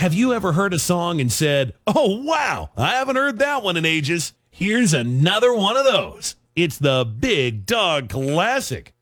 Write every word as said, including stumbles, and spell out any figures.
Have you ever heard a song and said, "Oh, wow, I haven't heard that one in ages. Here's another one of those." It's the Big Dog Classic.